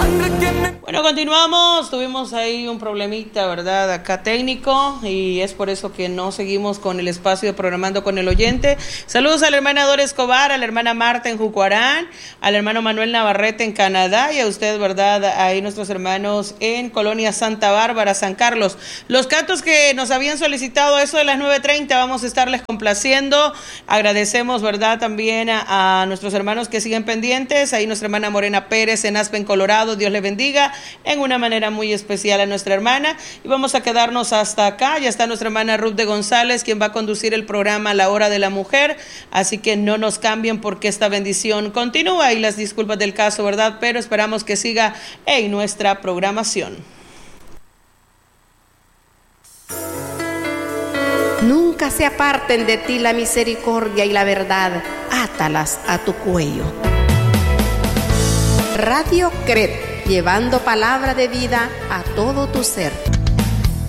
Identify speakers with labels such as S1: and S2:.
S1: Bueno, continuamos. Tuvimos ahí un problemita, ¿verdad? Acá técnico, y es por eso que no seguimos con el espacio de Programando con el Oyente. Saludos a la hermana Dora Escobar, a la hermana Marta en Jucuarán, al hermano Manuel Navarrete en Canadá y a usted, ¿verdad? Ahí nuestros hermanos en Colonia Santa Bárbara, San Carlos. Los cantos que nos habían solicitado, eso de las 9:30, vamos a estarles complaciendo. Agradecemos, ¿verdad? También a nuestros hermanos que siguen pendientes. Ahí nuestra hermana Morena Pérez en Aspen, Colorado. Dios le bendiga en una manera muy especial a nuestra hermana. Y vamos a quedarnos hasta acá. Ya está nuestra hermana Ruth de González, quien va a conducir el programa La Hora de la Mujer. Así que no nos cambien porque esta bendición continúa, y las disculpas del caso, ¿verdad? Pero esperamos que siga en nuestra programación.
S2: Nunca se aparten de ti la misericordia y la verdad. Átalas a tu cuello. Radio CRED, llevando palabra de vida a todo tu ser.